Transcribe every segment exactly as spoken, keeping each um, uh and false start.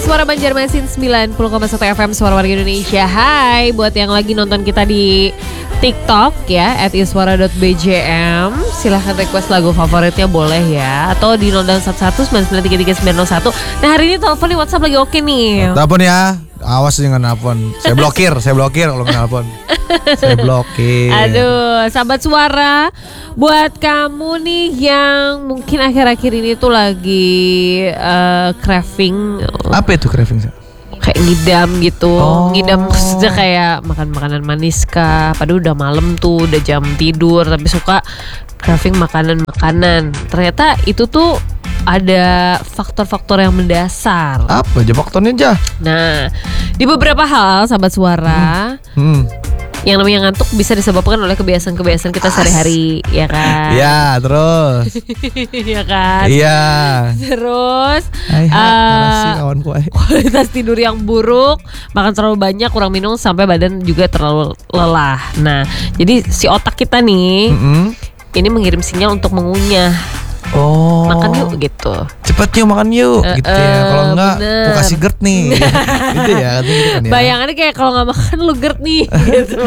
Suara Banjarmasin sembilan puluh koma satu F M Suara Warga Indonesia. Hai buat yang lagi nonton kita di TikTok ya at iswara dot b j m. Silahkan request lagu favoritnya boleh ya. Atau di nol satu satu sembilan sembilan tiga tiga sembilan nol satu. Nah hari ini telepon di WhatsApp lagi oke nih. Telepon ya. Awas jangan nelpon. Saya blokir, saya blokir kalau nelpon. Saya blokir. Aduh, sahabat suara, buat kamu nih yang mungkin akhir-akhir ini tuh lagi uh, craving. Apa itu craving? Kayak ngidam gitu. Oh. Ngidam maksudnya kayak makan makanan manis kah. Padahal udah malam tuh, udah jam tidur, tapi suka craving makanan-makanan. Ternyata itu tuh ada faktor-faktor yang mendasar. Apa aja faktornya aja? Nah, di beberapa hal sahabat suara, hmm. Hmm. yang namanya ngantuk bisa disebabkan oleh kebiasaan-kebiasaan kita sehari-hari, ya kan? Ya, terus. Ya kan? Iya. Terus Hai, uh, kawanku. kualitas tidur yang buruk, makan terlalu banyak, kurang minum sampai badan juga terlalu lelah. Nah, jadi si otak kita nih, Mm-hmm. ini mengirim sinyal untuk mengunyah. Oh. Makan yuk gitu. Cepet yuk makan yuk uh, gitu ya. Kalau enggak bener. aku kasih GERD nih. Gitu ya, gitu kan ya. Bayangannya kayak kalau nggak makan lu GERD nih gitu.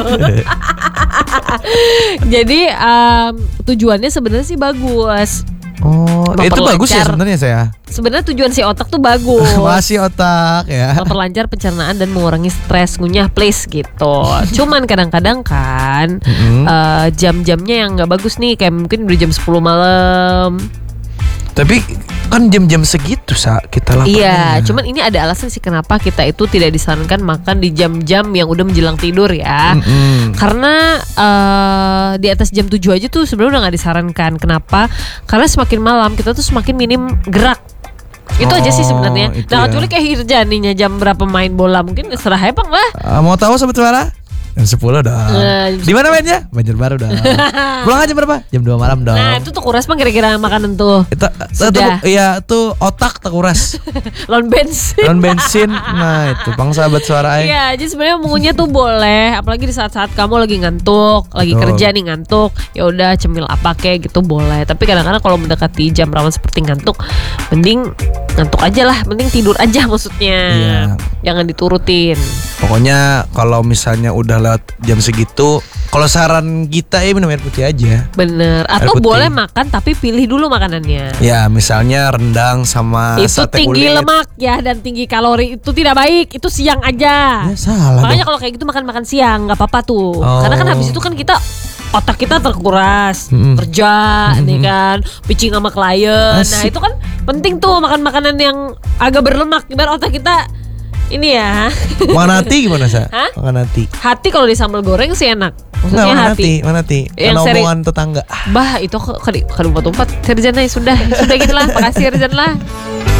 Jadi um, tujuannya sebenarnya sih bagus. Oh, itu bagus ya sebenarnya saya. Sebenarnya tujuan si otak tuh bagus. Masih otak ya. Memperlancar pencernaan dan mengurangi stres, ngunyah please gitu. Cuman kadang-kadang kan Mm-hmm. uh, jam-jamnya yang nggak bagus nih, kayak mungkin udah jam sepuluh malam. Tapi kan jam-jam segitu sa kita laparnya. Iya, cuman ini ada alasan sih kenapa kita itu tidak disarankan makan di jam-jam yang udah menjelang tidur ya. Mm-hmm. Karena uh, di atas jam tujuh aja tuh sebenarnya udah gak disarankan. Kenapa? Karena semakin malam kita tuh semakin minim gerak. Itu oh, aja sih sebenarnya. Nah, ya. kecuali kayak Hirjaninya jam berapa main bola, mungkin serah hepang lah. Uh, mau tahu sobat suara? Jam sepuluh dong. Nah, di mana mainnya? Banjarbaru dong. Pulang aja berapa? Jam dua malam dong. Nah, itu tuh kuras mah kira-kira makanan tuh. Itu Sudah. Itu, iya, tuh otak terkuras. Lon bensin. Lon bensin. Nah, itu pang sahabat suara aing. Iya, jadi sebenarnya mengunyah tuh boleh, apalagi di saat-saat kamu lagi ngantuk, lagi Betul. kerja nih ngantuk, ya udah cemil apa kayak gitu boleh. Tapi kadang-kadang kalau mendekati jam rawan seperti ngantuk, mending ngantuk aja lah, mending tidur aja maksudnya. Iya. Jangan diturutin. Pokoknya kalau misalnya udah lewat jam segitu, kalau saran kita ya minum air putih aja. Bener. Atau putih. boleh makan tapi pilih dulu makanannya. Ya, misalnya rendang sama Itu sate tinggi kulit. lemak ya dan tinggi kalori, itu tidak baik. Itu siang aja. Ya salah. Makanya dong. kalau kayak gitu makan-makan siang nggak apa-apa tuh. Oh. Karena kan habis itu kan kita otak kita terkuras, Mm-mm. kerja nih kan, pitching sama klien. Nah, Asik. itu kan penting tuh makan makanan yang agak berlemak biar otak kita ini ya. Makan hati gimana sa? Hah? Makan hati. Hati kalau di sambal goreng sih enak. Enggak, Maksudnya makan hati. hati, makan hati. Yang Karena seri- omongan tetangga. Bah, itu kadi umpat-umpat. Serjana sudah, sudah gitu lah. Makasih Serjana lah.